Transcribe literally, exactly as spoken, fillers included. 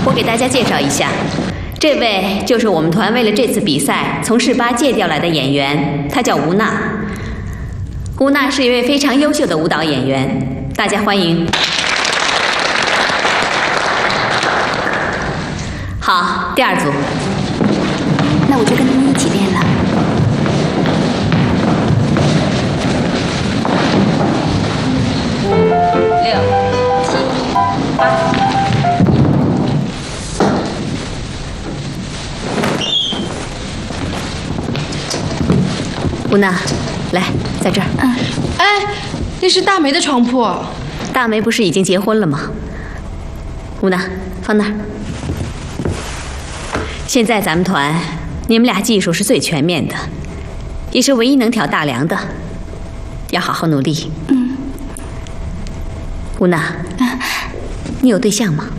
我给大家介绍一下，这位就是我们团为了这次比赛从市八借调来的演员，他叫吴娜。吴娜是一位非常优秀的舞蹈演员，大家欢迎。好，第二组， 那我就跟他们一起练了。 五、六、七、八。吴娜，来，在这儿。 嗯。 哎，那是大梅的床铺。 大梅不是已经结婚了吗？吴娜，放那儿。现在咱们团，你们俩技术是最全面的，也是唯一能挑大梁的，要好好努力。 嗯。 吴娜， 嗯， 你有对象吗？